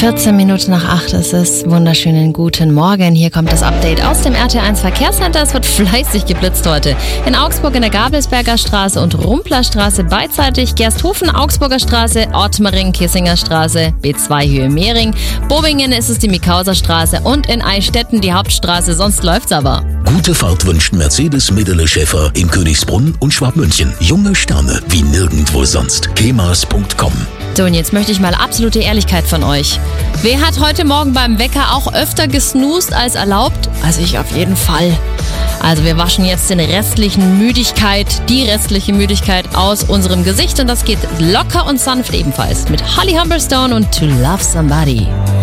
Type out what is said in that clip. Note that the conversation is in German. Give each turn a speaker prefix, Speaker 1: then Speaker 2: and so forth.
Speaker 1: 14 Minuten nach 8 ist es. Wunderschönen guten Morgen. Hier kommt das Update aus dem RT1 Verkehrscenter. Es wird fleißig geblitzt heute. In Augsburg in der Gabelsberger Straße und Rumpler Straße beidseitig, Gersthofen, Augsburger Straße, Ottmering, Kissinger Straße, B2 Höhe Mehring, Bobingen ist es die Mikauser Straße und in Eichstätten die Hauptstraße. Sonst läuft's aber.
Speaker 2: Gute Fahrt wünscht Mercedes Medele Schäfer in Königsbrunn und Schwabmünchen. Junge Sterne wie nirgendwo sonst. kemas.com.
Speaker 1: So, und jetzt möchte ich mal absolute Ehrlichkeit von euch. Wer hat heute Morgen beim Wecker auch öfter gesnoost als erlaubt? Also ich auf jeden Fall. Also wir waschen jetzt die restliche Müdigkeit aus unserem Gesicht und das geht locker und sanft ebenfalls mit Holly Humberstone und To Love Somebody.